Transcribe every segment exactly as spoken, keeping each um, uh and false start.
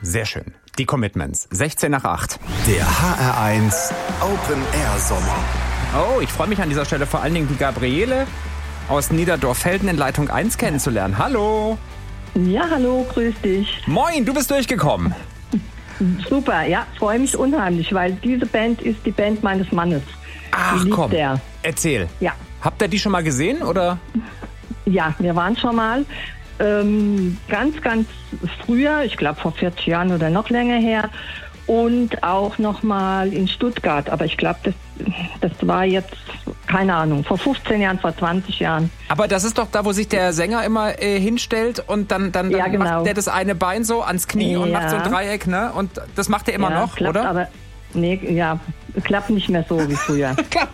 Sehr schön. Die Commitments. sechzehn nach acht. Der H R eins Open Air Sommer. Oh, ich freue mich an dieser Stelle vor allen Dingen die Gabriele aus Niederdorf-Felden in Leitung eins kennenzulernen. Hallo. Ja, hallo, grüß dich. Moin, du bist durchgekommen. Super, ja, freue mich unheimlich, weil diese Band ist die Band meines Mannes. Ach Die liebt komm, er. erzähl. Ja. Habt ihr die schon mal gesehen, oder? Ja, wir waren schon mal ähm, ganz, ganz früher, ich glaube vor vierzig Jahren oder noch länger her, und auch noch mal in Stuttgart. Aber ich glaube, das, das war jetzt, keine Ahnung, vor fünfzehn Jahren, vor zwanzig Jahren. Aber das ist doch da, wo sich der Sänger immer äh, hinstellt und dann, dann, dann Ja, genau. macht der das eine Bein so ans Knie und Ja. macht so ein Dreieck, ne? Und das macht er immer ja, noch, klappt, oder? Aber, nee, ja, klappt nicht mehr so wie früher.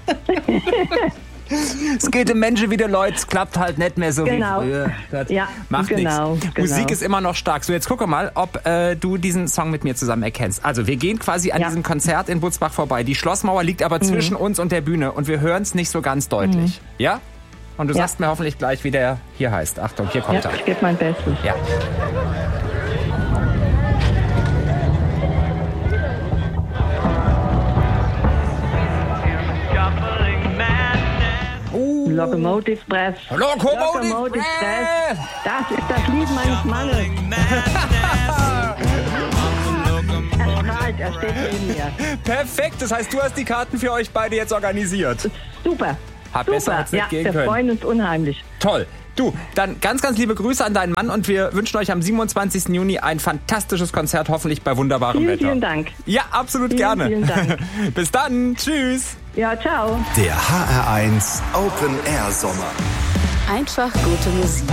Es geht dem Menschen wie der Leute, es klappt halt nicht mehr so Genau. wie früher. Das Ja, macht genau, nichts. genau. Musik ist immer noch stark. So, jetzt gucke mal, ob äh, du diesen Song mit mir zusammen erkennst. Also, wir gehen quasi an Ja. diesem Konzert in Butzbach vorbei. Die Schlossmauer liegt aber zwischen uns und der Bühne und wir hören es nicht so ganz deutlich. Ja? Und du Ja. sagst mir hoffentlich gleich, wie der hier heißt. Achtung, hier kommt Ja, er. ich gebe mein Bestes. Ja. Locomotive Press. Locomotive Locomotive Press. Das ist das Lied meines Mannes. Er strahlt, er steht neben mir. Perfekt, das heißt, du hast die Karten für euch beide jetzt organisiert. Super. Hat Super. besser als nicht ja, gehen wir können. freuen uns unheimlich. Toll. Du, dann ganz, ganz liebe Grüße an deinen Mann und wir wünschen euch am siebenundzwanzigsten Juni ein fantastisches Konzert, hoffentlich bei wunderbarem Vielen, Wetter. vielen Dank. Ja, absolut Vielen, gerne. vielen Dank. Bis dann. Tschüss. Ja, ciao. Der H R eins Open Air Sommer. Einfach gute Musik.